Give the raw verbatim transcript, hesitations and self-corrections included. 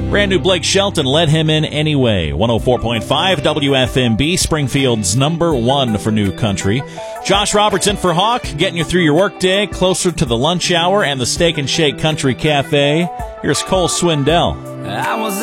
Brand new Blake Shelton, Let Him In Anyway. one oh four point five W F M B, Springfield's number one for new country. Josh Robertson for Hawk, getting you through your workday, closer to the lunch hour and the Steak and Shake Country Cafe. Here's Cole Swindell. I was